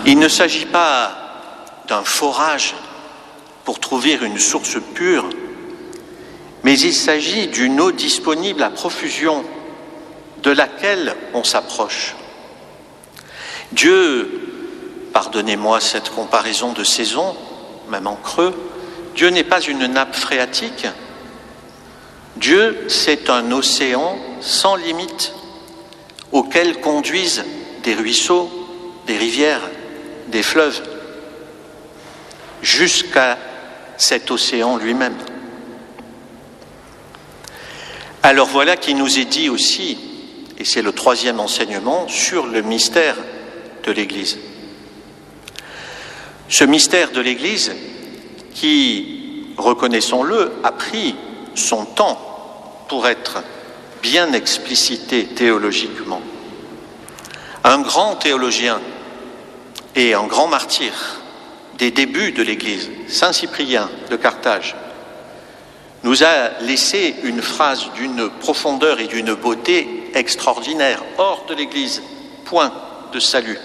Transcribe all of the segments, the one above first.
Il ne s'agit pas d'un forage pour trouver une source pure, mais il s'agit d'une eau disponible à profusion de laquelle on s'approche. Dieu, pardonnez-moi cette comparaison de saison, même en creux, Dieu n'est pas une nappe phréatique. Dieu, c'est un océan sans limite auquel conduisent des ruisseaux, des rivières, des fleuves, jusqu'à cet océan lui-même. Alors voilà qui nous est dit aussi, et c'est le troisième enseignement, sur le mystère de l'Église. Ce mystère de l'Église qui, reconnaissons-le, a pris son temps pour être bien explicité théologiquement. Un grand théologien et un grand martyr des débuts de l'Église, Saint Cyprien de Carthage, nous a laissé une phrase d'une profondeur et d'une beauté extraordinaire, hors de l'Église, point de salut.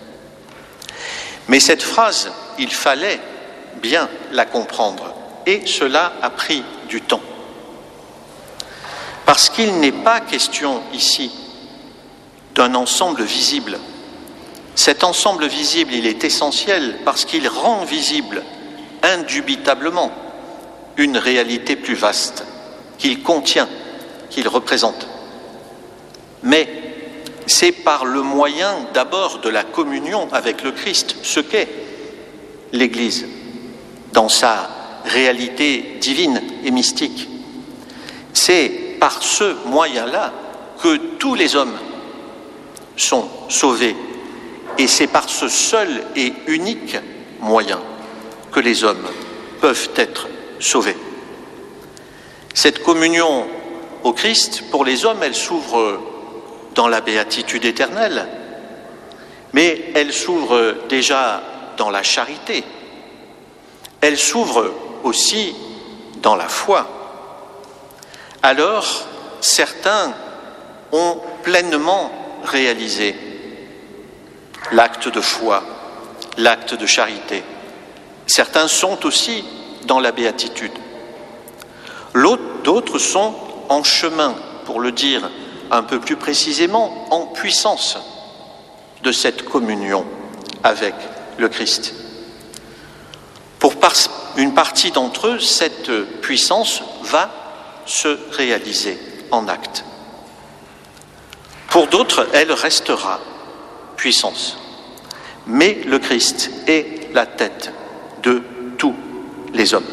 Mais cette phrase, il fallait bien la comprendre, et cela a pris du temps. Parce qu'il n'est pas question ici d'un ensemble visible. Cet ensemble visible, il est essentiel parce qu'il rend visible indubitablement une réalité plus vaste, qu'il contient, qu'il représente. Mais c'est par le moyen d'abord de la communion avec le Christ, ce qu'est l'Église, dans sa réalité divine et mystique. C'est par ce moyen-là que tous les hommes sont sauvés. Et c'est par ce seul et unique moyen que les hommes peuvent être sauvés. Cette communion au Christ, pour les hommes, elle s'ouvre dans la béatitude éternelle, mais elle s'ouvre déjà dans la charité. Elle s'ouvre aussi dans la foi. Alors, certains ont pleinement réalisé l'acte de foi, l'acte de charité. Certains sont aussi dans la béatitude. D'autres sont en chemin, pour le dire un peu plus précisément, en puissance de cette communion avec le Christ. Pour une partie d'entre eux, cette puissance va se réaliser en acte. Pour d'autres, elle restera puissance. Mais le Christ est la tête de tous les hommes.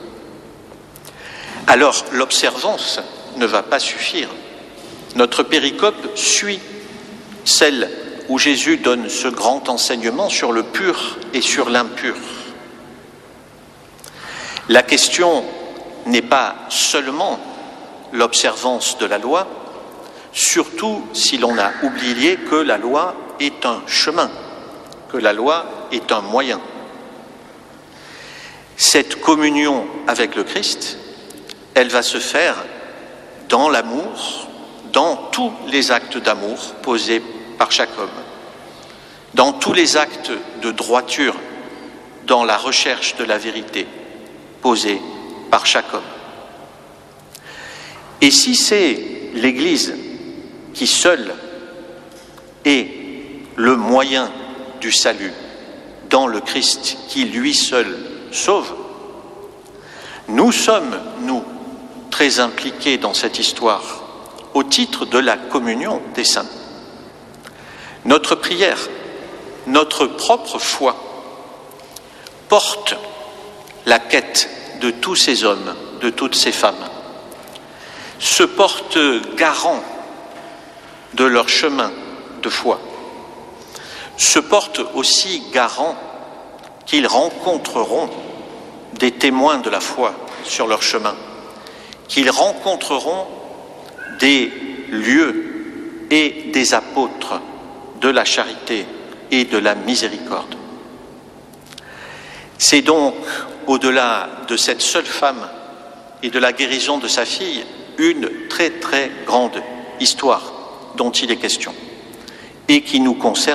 Alors, l'observance ne va pas suffire. Notre péricope suit celle où Jésus donne ce grand enseignement sur le pur et sur l'impur. La question n'est pas seulement l'observance de la loi, surtout si l'on a oublié que la loi est un chemin, que la loi est un moyen. Cette communion avec le Christ, elle va se faire dans l'amour, dans tous les actes d'amour posés par chaque homme, dans tous les actes de droiture, dans la recherche de la vérité posés par chaque homme. Et si c'est l'Église qui seule est le moyen du salut dans le Christ qui lui seul sauve, nous sommes, nous, très impliqués dans cette histoire au titre de la communion des saints. Notre prière, notre propre foi porte la quête de tous ces hommes, de toutes ces femmes, se porte garant de leur chemin de foi, se porte aussi garant qu'ils rencontreront des témoins de la foi sur leur chemin, qu'ils rencontreront des lieux et des apôtres de la charité et de la miséricorde. C'est donc, au-delà de cette seule femme et de la guérison de sa fille, une très très grande histoire dont il est question et qui nous concerne